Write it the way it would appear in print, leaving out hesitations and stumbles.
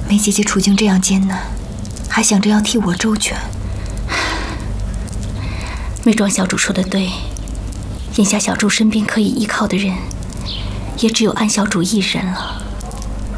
梅姐姐处境这样艰难，还想着要替我周全。 梅庄小主说的对，眼下小主身边可以依靠的人，也只有安小主一人了。